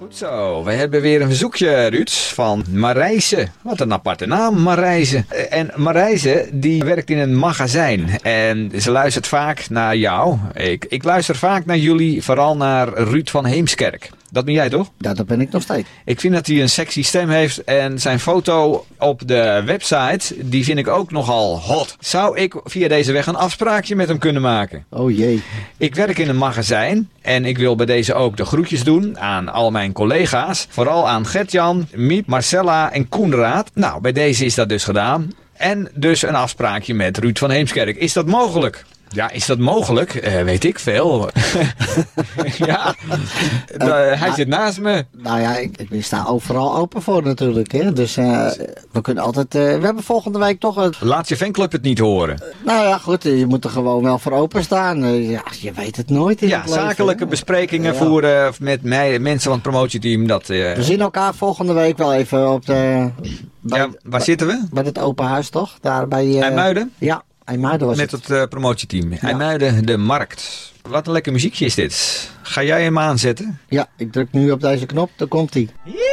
Goed zo, we hebben weer een verzoekje, Ruud, van Marijse. Wat een aparte naam, Marijse. En Marijse, die werkt in een magazijn. En ze luistert vaak naar jou. Ik luister vaak naar jullie, vooral naar Ruud van Heemskerk. Dat ben jij toch? Ja, dat ben ik nog steeds. Ik vind dat hij een sexy stem heeft en zijn foto op de website, die vind ik ook nogal hot. Zou ik via deze weg een afspraakje met hem kunnen maken? Oh jee. Ik werk in een magazijn en ik wil bij deze ook de groetjes doen aan al mijn collega's. Vooral aan Gert-Jan, Miep, Marcella en Koenraad. Nou, bij deze is dat dus gedaan. En dus een afspraakje met Ruud van Heemskerk. Is dat mogelijk? Ja, is dat mogelijk? Weet ik veel. Ja, hij zit naast me. Nou ja, ik sta overal open voor natuurlijk. Hè? Dus we kunnen altijd... we hebben volgende week toch... Laat je fanclub het niet horen. Nou ja, goed. Je moet er gewoon wel voor openstaan. Ja, je weet het nooit in het leven, zakelijke besprekingen voeren met mensen van het promotieteam. We zien elkaar volgende week wel even op de... waar zitten we? Bij het open huis toch? Daar bij... IJmuiden? Ja. IJmuiden was met het promotieteam. Ja. IJmuiden, de markt. Wat een lekker muziekje is dit. Ga jij hem aanzetten? Ja, ik druk nu op deze knop, dan komt hij. Ja!